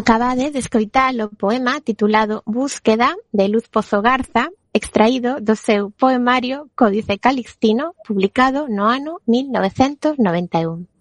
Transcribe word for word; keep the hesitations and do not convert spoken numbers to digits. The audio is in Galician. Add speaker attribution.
Speaker 1: Acabade de escoitar o poema titulado Búsqueda, de Luz Pozo Garza, extraído do seu poemario Códice Calixtino, publicado no ano mil novecentos noventa e un.